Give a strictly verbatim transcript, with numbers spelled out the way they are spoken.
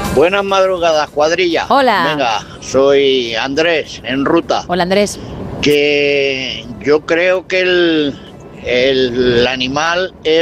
Buenas madrugadas, cuadrilla. Hola. Venga, soy Andrés, en ruta. Hola, Andrés. Que yo creo que el, el animal es